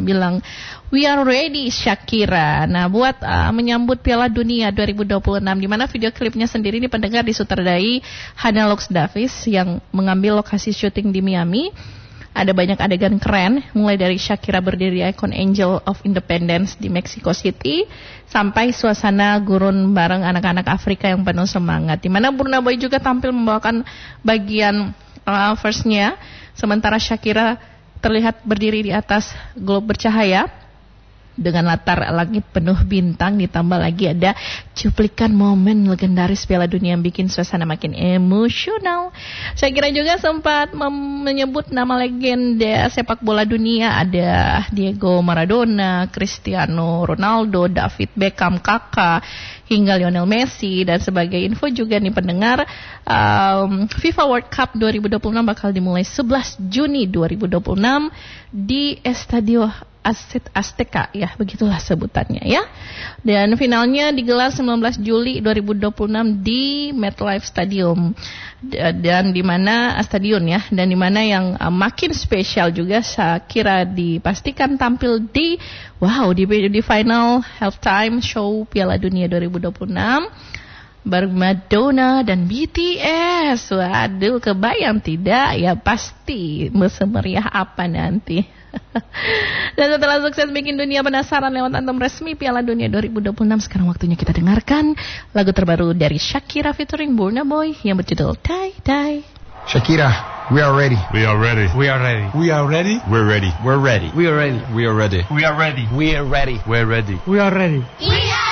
bilang we are ready Shakira. Nah, buat menyambut Piala Dunia 2026, di mana video klipnya sendiri ini pendengar disutradai Hannah Lux Davis yang mengambil lokasi syuting di Miami. Ada banyak adegan keren, mulai dari Shakira berdiri di ikon Angel of Independence di Mexico City, sampai suasana gurun bareng anak-anak Afrika yang penuh semangat. Di mana Burna Boy juga tampil membawakan bagian verse-nya, sementara Shakira terlihat berdiri di atas globe bercahaya dengan latar langit penuh bintang, ditambah lagi ada cuplikan momen legendaris Piala Dunia yang bikin suasana makin emosional. Saya kira juga sempat menyebut nama legenda sepak bola dunia, ada Diego Maradona, Cristiano Ronaldo, David Beckham, Kakak, hingga Lionel Messi. Dan sebagai info juga nih pendengar, FIFA World Cup 2026 bakal dimulai 11 Juni 2026 di Estadio Azteca, ya begitulah sebutannya ya. Dan finalnya digelar 19 Juli 2026 di MetLife Stadium. Dan di mana stadion ya, dan di mana yang makin spesial juga Shakira dipastikan tampil di final halftime show Piala Dunia 2026 bareng Madonna dan BTS. Waduh, kebayang tidak? Ya pasti semeriah apa nanti. Dan setelah sukses bikin dunia penasaran lewat anthem resmi Piala Dunia 2026, sekarang waktunya kita dengarkan lagu terbaru dari Shakira featuring Burna Boy yang berjudul Die Die. Shakira, we are ready. We are ready. We are ready. We are ready. We're ready. We're ready. We are ready. We are ready. We are ready. We are ready. We're ready. We're ready. We are ready. We are